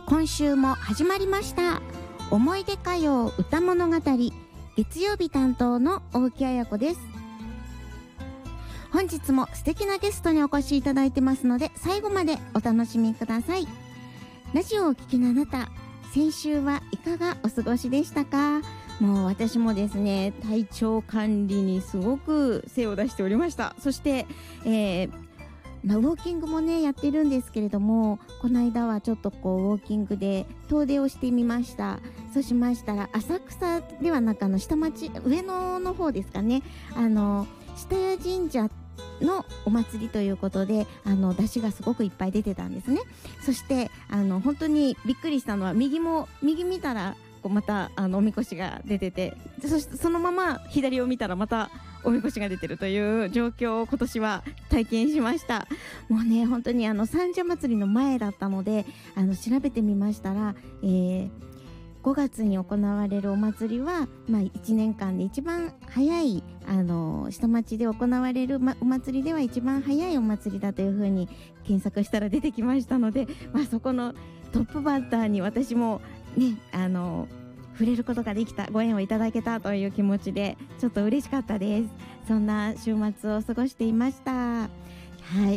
今週も始まりました。思い出歌謡歌物語、月曜日担当の大木彩子です。本日も素敵なゲストにお越しいただいてますので、最後までお楽しみください。ラジオをお聞きのあなた、先週はいかがお過ごしでしたか？もう私もですね、体調管理にすごく精を出しておりました。そして、ウォーキングもねやってるんですけれども、この間はちょっとウォーキングで遠出をしてみました。そうしましたら、浅草ではなく下町、上野の方ですかね、下谷神社のお祭りということで、出汁がすごくいっぱい出てたんですね。そして本当にびっくりしたのは、右見たらまたおみこしが出てて、そしてそのまま左を見たらまたおみこしが出てるという状況を今年は体験しました。もうね、本当に三社祭りの前だったので、調べてみましたら、5月に行われるお祭りは、1年間で一番早い下町で行われる、お祭りでは一番早いお祭りだというふうに検索したら出てきましたので、そこのトップバッターに私もね、触れることができた、ご縁をいただけたという気持ちでちょっと嬉しかったです。そんな週末を過ごしていました。はい、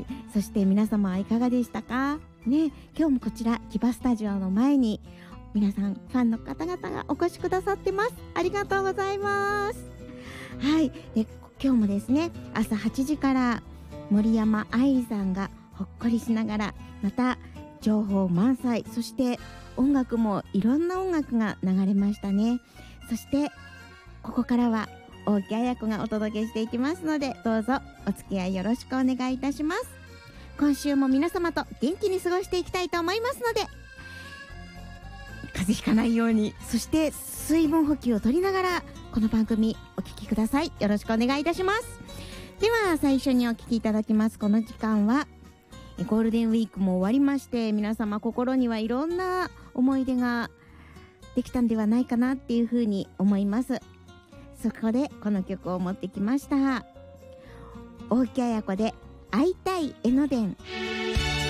そして皆様はいかがでしたかね。今日もこちら木場スタジオの前に皆さん、ファンの方々がお越しくださってます。ありがとうございます。はい、で今日もですね、朝8時から森山愛理さんがほっこりしながら、また情報満載、そして音楽もいろんな音楽が流れましたね。そしてここからは大木彩子がお届けしていきますので、どうぞお付き合いよろしくお願いいたします。今週も皆様と元気に過ごしていきたいと思いますので、風邪ひかないように、そして水分補給を取りながらこの番組お聞きください。よろしくお願いいたします。では最初にお聞きいただきますこの時間は、ゴールデンウィークも終わりまして、皆様心にはいろんな思い出ができたんではないかなっていうふうに思います。そこでこの曲を持ってきました。大木彩子で会いたい江ノ電。